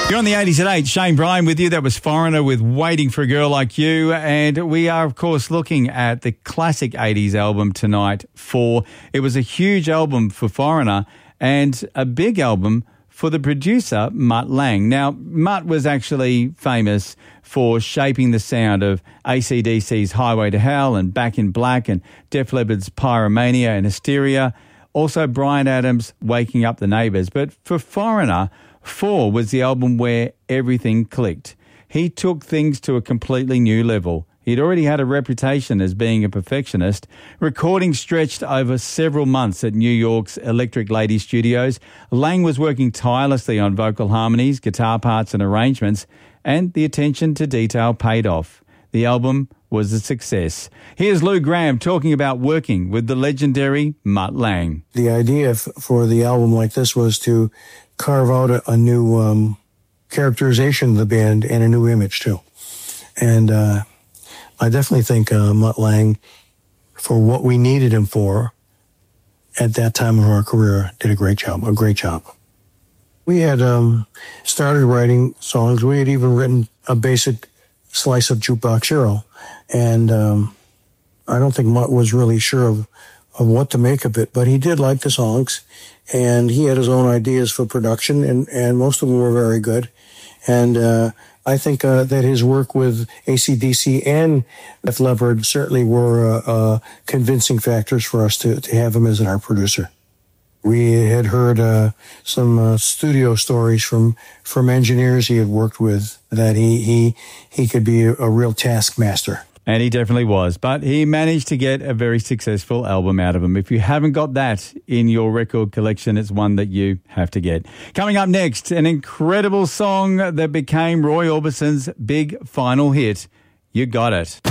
You're on the 80s at 8. Shane Bryan with you. That was Foreigner with Waiting for a Girl Like You. And we are, of course, looking at the classic 80s album tonight. It was a huge album for Foreigner and a big album for the producer, Mutt Lange. Now, Mutt was actually famous for shaping the sound of AC/DC's Highway to Hell and Back in Black and Def Leppard's Pyromania and Hysteria. Also, Bryan Adams' Waking Up the Neighbours. But for Foreigner, 4 was the album where everything clicked. He took things to a completely new level. He'd already had a reputation as being a perfectionist. Recording stretched over several months at New York's Electric Lady Studios. Lange was working tirelessly on vocal harmonies, guitar parts and arrangements, and the attention to detail paid off. The album was a success. Here's Lou Gramm talking about working with the legendary Mutt Lange. The idea for the album like this was to carve out a new characterization of the band and a new image too. And I definitely think Mutt Lange, for what we needed him for at that time of our career, did a great job. We had started writing songs. We had even written a basic slice of Jukebox Hero. And I don't think Mutt was really sure of what to make of it, but he did like the songs, and he had his own ideas for production, and most of them were very good. And I think that his work with AC/DC and Def Leppard certainly were convincing factors for us to have him as our producer. We had heard some studio stories from engineers he had worked with that he could be a real taskmaster. And he definitely was. But he managed to get a very successful album out of him. If you haven't got that in your record collection, it's one that you have to get. Coming up next, an incredible song that became Roy Orbison's big final hit, You Got It.